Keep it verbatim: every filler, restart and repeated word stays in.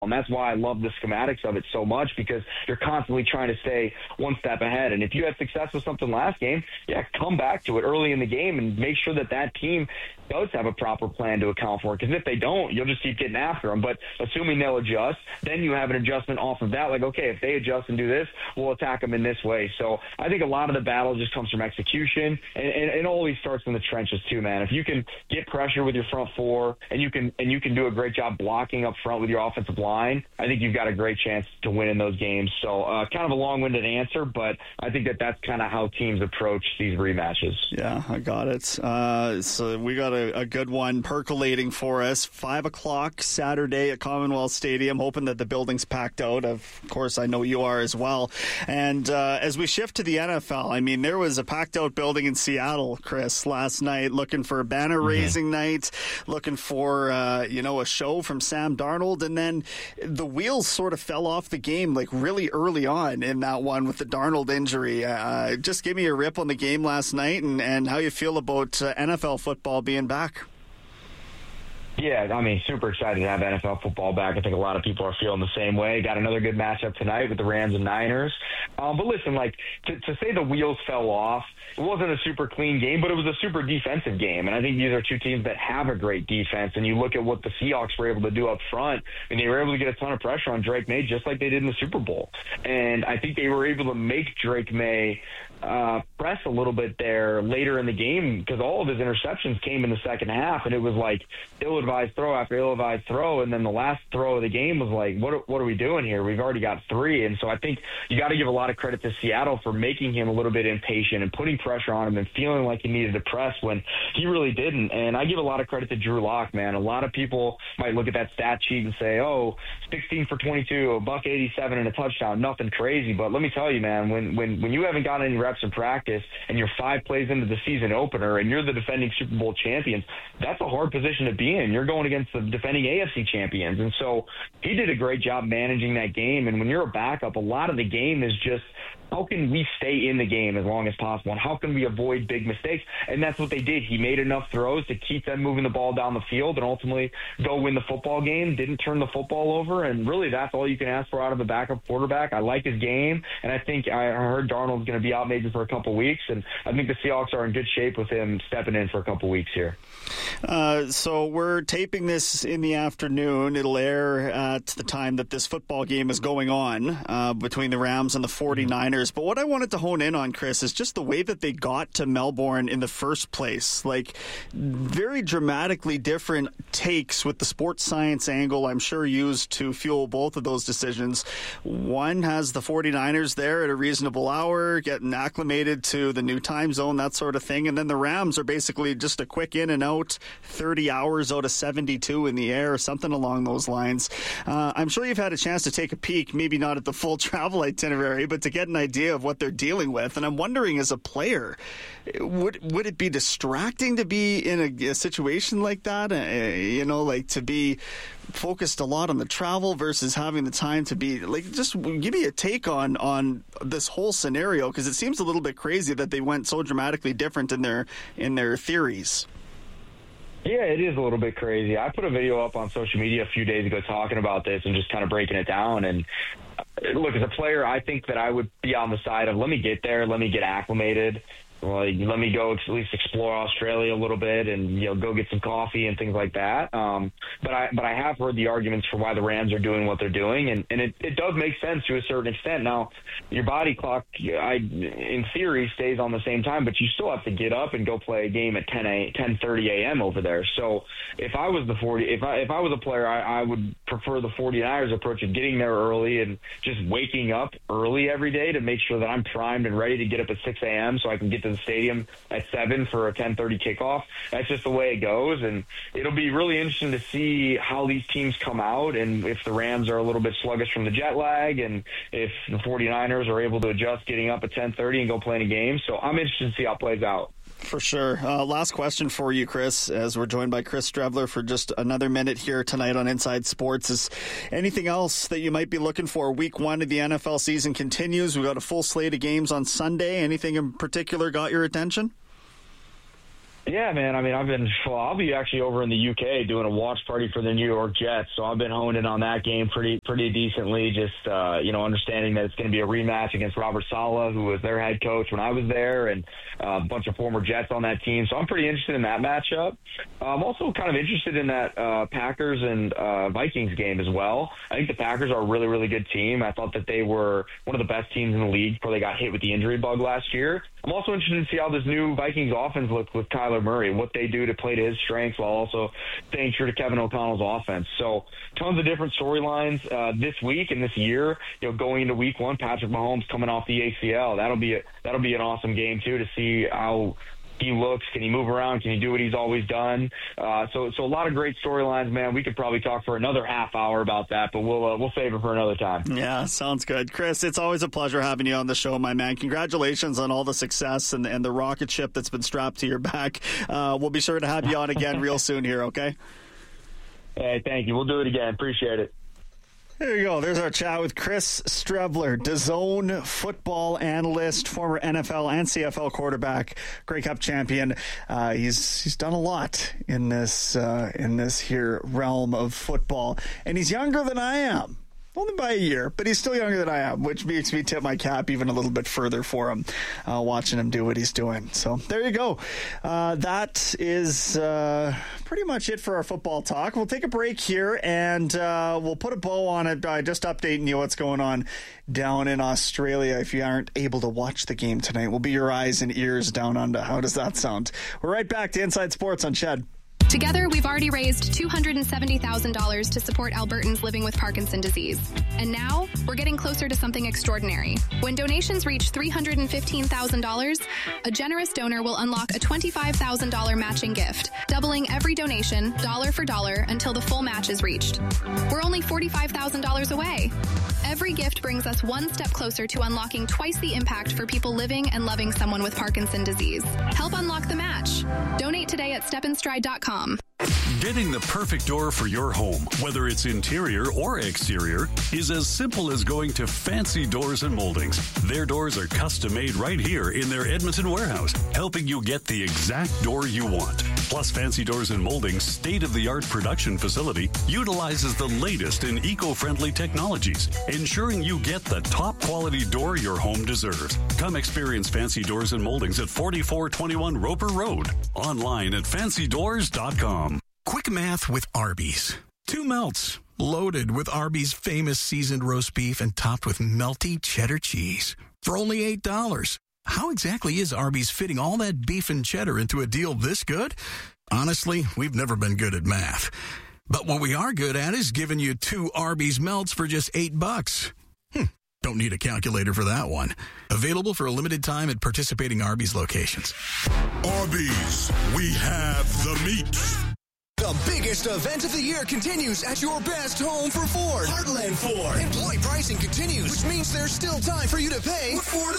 And that's why I love the schematics of it so much, because you're constantly trying to stay one step ahead. And if you had success with something last game, yeah, come back to it early in the game and make sure that that team does have a proper plan to account for it. Because if they don't, you'll just keep getting after them. But assuming they'll adjust, then you have an adjustment off of that. Like, okay, if they adjust and do this, we'll attack them in this way. So I think a lot of the battle just comes from execution. And, and it always starts in the trenches too, man. If you can get pressure with your front four and you can and you can do a great job blocking up front with your offensive line, I think you've got a great chance to win in those games. So uh, kind of a long-winded answer, but I think that that's kind of how teams approach these rematches. Yeah, I got it. Uh, so we got a, a good one percolating for us. Five o'clock Saturday at Commonwealth Stadium, hoping that the building's packed out. Of course, I know you are as well. And uh, as we shift to the N F L, I mean, there was a packed-out building in Seattle, Chris, last night, looking for a banner-raising mm-hmm. night, looking for, uh, you know, a show from Sam Darnold, and then the wheels sort of fell off the game like really early on in that one with the Darnold injury. Uh, just give me a rip on the game last night and, and how you feel about uh, N F L football being back. Yeah, I mean, super excited to have N F L football back. I think a lot of people are feeling the same way. Got another good matchup tonight with the Rams and Niners. Um, but listen, like, to, to say the wheels fell off, it wasn't a super clean game, but it was a super defensive game. And I think these are two teams that have a great defense. And you look at what the Seahawks were able to do up front, and they were able to get a ton of pressure on Drake May, just like they did in the Super Bowl. And I think they were able to make Drake May uh, press a little bit there later in the game, because all of his interceptions came in the second half, and it was like ill-advised throw after ill-advised throw, and then the last throw of the game was like, what, what are we doing here? We've already got three. And so I think you got to give a lot of credit to Seattle for making him a little bit impatient and putting pressure on him and feeling like he needed to press when he really didn't. And I give a lot of credit to Drew Lock, man. A lot of people might look at that stat sheet and say, oh, sixteen for twenty-two, a buck eighty-seven and a touchdown, nothing crazy. But let me tell you, man, when, when, when you haven't gotten any reps in practice and you're five plays into the season opener and you're the defending Super Bowl champions, that's a hard position to be in. You're going against the defending A F C champions. And so he did a great job managing that game. And when you're a backup, a lot of the game is just, how can we stay in the game as long as possible? And how can we avoid big mistakes? And that's what they did. He made enough throws to keep them moving the ball down the field and ultimately go win the football game, didn't turn the football over. And really, that's all you can ask for out of a backup quarterback. I like his game. And I think I heard Darnold's going to be out maybe for a couple weeks. And I think the Seahawks are in good shape with him stepping in for a couple weeks here. Uh, so we're taping this in the afternoon. It'll air at the time that this football game is going on uh, between the Rams and the forty-niners. But what I wanted to hone in on, Chris, is just the way that they got to Melbourne in the first place. Like, very dramatically different takes with the sports science angle, I'm sure, used to fuel both of those decisions. One has the forty-niners there at a reasonable hour, getting acclimated to the new time zone, that sort of thing. And then the Rams are basically just a quick in and out, thirty hours out of seventy-two in the air, something along those lines. Uh, I'm sure you've had a chance to take a peek, maybe not at the full travel itinerary, but to get an idea of what they're dealing with. And I'm wondering, as a player, would would it be distracting to be in a, a situation like that? Uh, you know, like to be focused a lot on the travel versus having the time to be, like, just give me a take on on this whole scenario, because it seems a little bit crazy that they went so dramatically different in their in their theories. Yeah, it is a little bit crazy. I put a video up on social media a few days ago talking about this and just kind of breaking it down. And look, as a player, I think that I would be on the side of, let me get there, let me get acclimated. Like, let me go at least explore Australia a little bit and, you know, go get some coffee and things like that. Um, but I but I have heard the arguments for why the Rams are doing what they're doing, and, and it, it does make sense to a certain extent. Now, your body clock, I, in theory, stays on the same time, but you still have to get up and go play a game at ten thirty a.m. over there. So if I was the forty, if I if I was a player, I, I would prefer the forty-niners approach of getting there early and just waking up early every day to make sure that I'm primed and ready to get up at six a.m. so I can get to the stadium at seven for a ten thirty kickoff. That's just the way it goes, and it'll be really interesting to see how these teams come out, and if the Rams are a little bit sluggish from the jet lag, and if the forty-niners are able to adjust getting up at ten thirty and go play in a game. So I'm interested to see how it plays out. For sure. Uh, last question for you, Chris, as we're joined by Chris Streveler for just another minute here tonight on Inside Sports. Is anything else that you might be looking for? Week one of the N F L season continues. We've got a full slate of games on Sunday. Anything in particular got your attention? Yeah, man. I mean, I've been, well, I'll be actually over in the U K doing a watch party for the New York Jets. So I've been honed in on that game pretty, pretty decently. Just, uh, you know, understanding that it's going to be a rematch against Robert Saleh, who was their head coach when I was there, and uh, a bunch of former Jets on that team. So I'm pretty interested in that matchup. I'm also kind of interested in that uh, Packers and uh, Vikings game as well. I think the Packers are a really, really good team. I thought that they were one of the best teams in the league before they got hit with the injury bug last year. I'm also interested to see how this new Vikings offense looks with Kyler Murray and what they do to play to his strengths while also staying true to Kevin O'Connell's offense. So tons of different storylines uh, this week and this year. You know, going into week one, Patrick Mahomes coming off the A C L. That'll be a, that'll be an awesome game too to see how he looks. Can he move around? Can he do what he's always done? Uh, so, so a lot of great storylines, man. We could probably talk for another half hour about that, but we'll uh, we'll save it for another time. Yeah, sounds good, Chris. It's always a pleasure having you on the show, my man. Congratulations on all the success and and the rocket ship that's been strapped to your back. Uh, we'll be sure to have you on again real soon here. Okay. Hey, thank you. We'll do it again. Appreciate it. There you go. There's our chat with Chris Streveler, DAZN football analyst, former N F L and C F L quarterback, Grey Cup champion. Uh, he's he's done a lot in this uh, in this here realm of football, and he's younger than I am. Only by a year, but he's still younger than I am, which makes me tip my cap even a little bit further for him, uh, watching him do what he's doing. So there you go. Uh, that is uh, pretty much it for our football talk. We'll take a break here, and uh, we'll put a bow on it by just updating you what's going on down in Australia. If you aren't able to watch the game tonight, we'll be your eyes and ears down under. How does that sound? We're right back to Inside Sports on Shed. Together, we've already raised two hundred seventy thousand dollars to support Albertans living with Parkinson's disease. And now, we're getting closer to something extraordinary. When donations reach three hundred fifteen thousand dollars, a generous donor will unlock a twenty-five thousand dollars matching gift, doubling every donation, dollar for dollar, until the full match is reached. We're only forty-five thousand dollars away. Every gift brings us one step closer to unlocking twice the impact for people living and loving someone with Parkinson's disease. Help unlock the match. Donate today at step and stride dot com. Getting the perfect door for your home, whether it's interior or exterior, is as simple as going to Fancy Doors and Moldings. Their doors are custom made right here in their Edmonton warehouse, helping you get the exact door you want. Plus, Fancy Doors and Moldings' state-of-the-art production facility utilizes the latest in eco-friendly technologies, ensuring you get the top-quality door your home deserves. Come experience Fancy Doors and Moldings at forty-four twenty-one Roper Road. Online at fancy doors dot com. Quick math with Arby's. Two melts, loaded with Arby's famous seasoned roast beef and topped with melty cheddar cheese for only eight dollars. How exactly is Arby's fitting all that beef and cheddar into a deal this good? Honestly, we've never been good at math. But what we are good at is giving you two Arby's melts for just eight bucks. Hmm, don't need a calculator for that one. Available for a limited time at participating Arby's locations. Arby's, we have the meat. The biggest event of the year continues at your best home for Ford. Heartland Ford. Employee pricing continues, which means there's still time for you to pay with Ford